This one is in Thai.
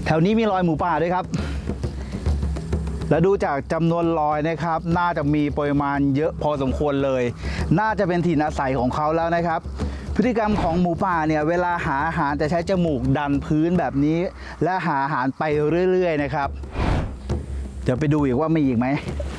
แถวนี้มีรอยหมูป่าด้วยครับและดูจากจำนวนรอยนะครับน่าจะมีปริมาณเยอะพอสมควรเลยน่าจะเป็นถิ่นอาศัยของเขาแล้วนะครับพฤติกรรมของหมูป่าเนี่ยเวลาหาอาหารจะใช้จมูกดันพื้นแบบนี้และหาอาหารไปเรื่อยๆนะครับเดี๋ยวไปดูอีกว่ามีอีกไหม